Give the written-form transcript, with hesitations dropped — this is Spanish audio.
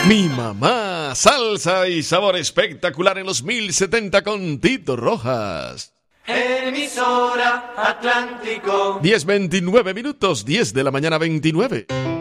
Mi mamá, salsa y sabor espectacular en los 1070 con Tito Rojas. Emisora Atlántico. 10:29 minutos, 10 de la mañana 29.